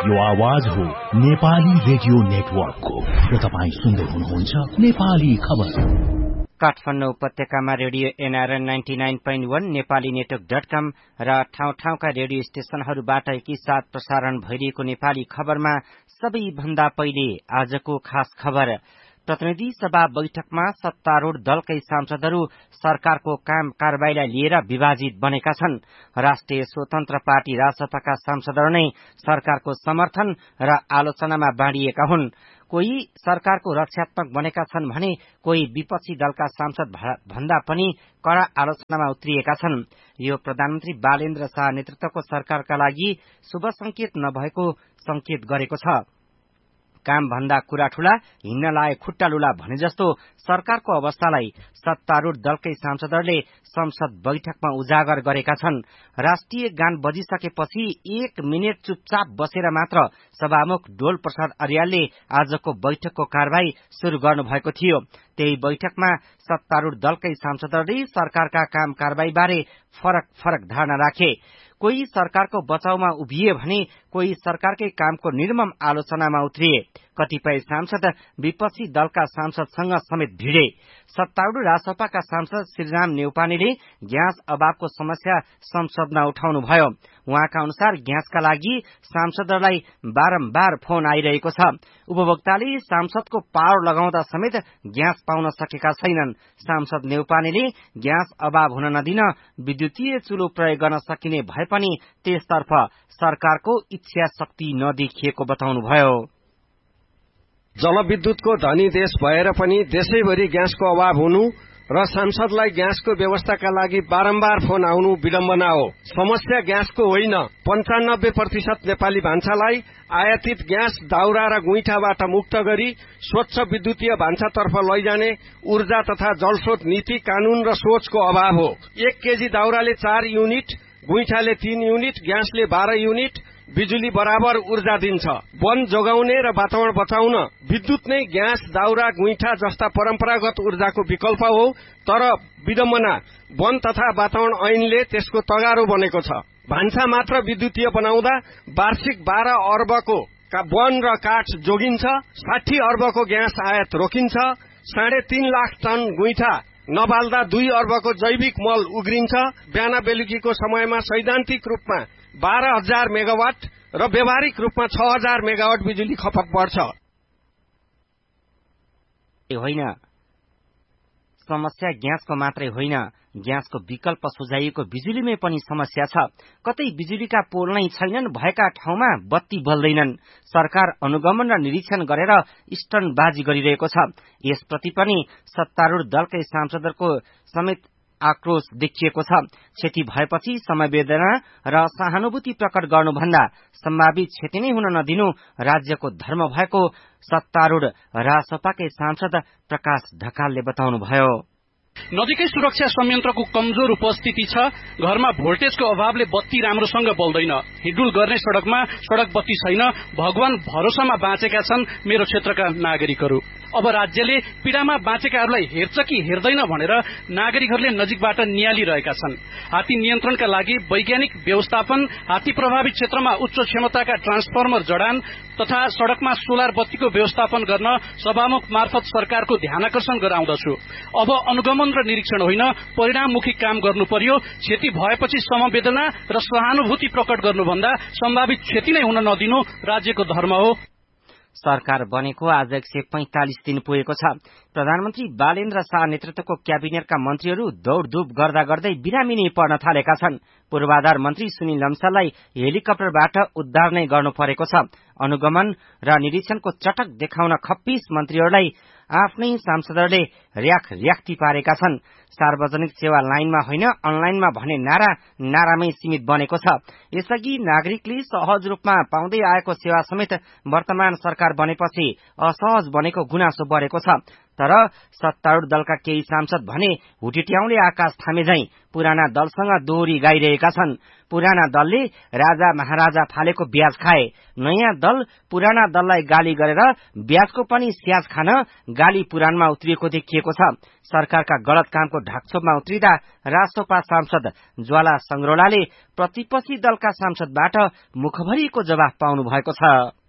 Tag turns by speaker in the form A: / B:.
A: यो आवाज हो नेपाली रेडियो नेटवर्कको र तपाईं सुन्दै हुनुहुन्छ नेपाली खबर।
B: काठमाडौँ उपत्यकामा रेडियो एनआरएन 99.1 नेपाली नेटवर्क.com र ठाउँ-ठाउँका रेडियो स्टेशनहरूबाट एकैसाथ प्रसारण भइरहेको नेपाली खबरमा सबैभन्दा पहिले आजको खास खबर। प्रतिनिधि सभा बैठकमा सत्तारूढ़ दलकै सांसदहरू सरकारको काम कारबाहीलाई लिएर विभाजित बनेका छन्। राष्ट्रिय स्वतन्त्र पार्टी रासपाका सांसदहरू नै सरकारको समर्थन र आलोचनामा बाँडिएका हुन्। कोही सरकारको रक्षात्मक बनेका छन् भने कोही विपक्षी दलका सांसद भन्दा पनि कड़ा आलोचनामा उत्रिएका छन्। यो प्रधानमन्त्री बालेन्द्र शाह नेतृत्वको सरकारका लागि शुभ संकेत नभएको संकेत गरेको छ। काम भन्दा कुरा ठूला, हिँड्न लाए खुट्टा लुला भने जस्तो सरकारको अवस्थालाई सत्तारूढ़ दलकै सांसदहरूले संसद बैठकमा उजागर गरेका छन्। राष्ट्रिय गान बजिसकेपछि 1 मिनेट चुपचाप बसेर मात्र सभामुख डोल प्रसाद अर्यालले आजको बैठकको कार्यवाही शुरू गर्नुभएको थियो। त्यही बैठकमा सत्तारूढ़ दलकै सांसदहरूले सरकारका काम कार्यवाही बारे फरक धारणा राखे। कोही सरकारको बचाउमा उभिए भने कोही सरकारकै कामको निर्मम आलोचनामा उत्रिए। कतिपय सांसद विपक्षी दलका सांसदसँग समेत भिडे। सत्तारूढ़ रासपाका सांसद श्रीराम नेउपानेले ग्यास अभावको समस्या संसदमा उठाउनुभयो। उहाँका अनुसार ग्यासका लागि सांसदहरूलाई बारम्बार फोन आइरहेको छ। उपभोक्ताले सांसदको पावर लगाउँदा समेत ग्यास पाउन सकेका छैनन्। सांसद नेउपानेले ग्यास अभाव हुन नदिन विद्युतीय चुलो प्रयोग गर्न सकिने भए पनि त्यसतर्फ सरकारको इच्छा शक्ति नदेखिएको बताउनुभयो।
C: जलविद्युतको धनी देश भएर पनि देशैभरि ग्यासको अभाव हुनु र सांसदलाई ग्यासको व्यवस्थाका लागि बारम्बार फोन आउनु विडम्बना हो। समस्या ग्यासको होइन, 95% नेपाली भान्सालाई आयातित ग्यास, दाउरा र गुइठाबाट मुक्त गरी स्वच्छ विद्युतीय भान्सातर्फ लैजाने ऊर्जा तथा जलस्रोत नीति, कानून र सोचको अभाव हो। 1 केजी दाउराले 4 युनिट, गुइठाले 3 युनिट, ग्यासले 12 युनिट बिजुली बराबर ऊर्जा दिन्छ। वन जोगाउने र वातावरण बचाउन विद्युत नै ग्यास, दाउरा, गुइठा जस्ता परम्परागत ऊर्जाको विकल्प हो। तर विडम्बना, वन तथा वातावरण ऐनले त्यसको तगारो बनेको छ। भान्सा मात्र विद्युतीय बनाउँदा वार्षिक 12 अर्बको वन र काठ जोगिन्छ, 60 अर्बको ग्यास आयात रोकिन्छ, 3.5 लाख टन गुइठा नबाल्दा 2 अर्बको जैविक मल उग्रिन्छ। बिहान बेलुकीको समयमा सैद्धान्तिक रूपमा 12,000 मेगावाट र व्यावहारिक रूपमा 6,000 मेगावाट बिजुली खपत बढ्छ।
B: होइन, समस्या ग्यासको मात्रै होइन, ग्यासको विकल्प सुझाइएको बिजुलीमै पनि समस्या छ। कतै बिजुलीका पोल नै छैनन्, भएका ठाउँमा बत्ती बल्दैनन्। सरकार अनुगमन र निरीक्षण गरेर स्टनबाजी गरिरहेको छ। यसप्रति पनि सत्तारूढ़ दलकै सांसदहरूको समेत आक्रोश देखिएको छ। क्षति भएपछि समवेदना र सहानुभूति प्रकट गर्नुभन्दा सम्भावित क्षति नै हुन नदिनु राज्यको धर्म भएको सत्तारूढ़ रासपाकै सांसद प्रकाश ढकालले बताउनुभयो।
D: नजिकै सुरक्षा संयन्त्रको कमजोर उपस्थिति छ। घरमा भोल्टेजको अभावले बत्ती राम्रोसँग बल्दैन। हिडुल गर्ने सड़कमा सड़क बत्ती छैन। भगवान भरोसामा बाँचेका छन् मेरो क्षेत्रका नागरिकहरू। अब राज्यले पीड़ामा बाँचेकाहरूलाई हेर्छ कि हेर्दैन भनेर नागरिकहरूले नजिकबाट नियालिरहेका छन्। हात्ती नियन्त्रणका लागि वैज्ञानिक व्यवस्थापन, हात्ती प्रभावित क्षेत्रमा उच्च क्षमताका ट्रान्सफर्मर जडान तथा सड़कमा सोलर बत्तीको व्यवस्थापन गर्न सभामुख मार्फत सरकारको ध्यानाकर्षण गराउँदछु। अब अनुगमन र निरीक्षण होइन, परिणाममुखी काम गर्नु पर्यो। क्षति भएपछि समवेदना र सहानुभूति प्रकट गर्नुभन्दा सम्भावित क्षति नै हुन नदिनु राज्यको धर्म हो।
B: सरकार बनेको आज 145 दिन पुगेको छ। प्रधानमन्त्री बालेन्द्र शाह नेतृत्वको क्याबिनेटका मन्त्रीहरू दौड़धूप गर्दा गर्दै बिरामी नै पर्न थालेका छन्। पूर्वाधार मन्त्री सुनिल लम्साललाई हेलिकप्टरबाट उद्धार नै गर्नु परेको छ। अनुगमन र निरीक्षणको चटक देखाउन खप्पिस मन्त्रीहरूलाई आफ्नै सांसदहरूले र्याखती पारेका छन्। सार्वजनिक सेवा लाइनमा होइन अनलाइनमा भन्ने नारामै सीमित बनेको छ। यसअघि नागरिकले सहज रूपमा पाउँदै आएको सेवा समेत वर्तमान सरकार बनेपछि असहज बनेको गुनासो बढेको छ। तर सत्तारूढ़ दलका केही सांसद भने हुटिट्याउले आकाश थामे झैं पुराना दलसँग दोहोरी गाइरहेका छन्। पुराना दलले राजा महाराजा फालेको ब्याज खाए, नयाँ दल पुराना दललाई गाली गरेर ब्याजको पनि स्याज खान गाली पुराणमा उत्रिएको देखिएको छ। सरकारका गलत कामको ढाकछोपमा उत्रिँदा रासोपा सांसद ज्वाला संग्रौलाले प्रतिपक्षी दलका सांसदबाट मुखभरिको जवाफ पाउनु भएको छ।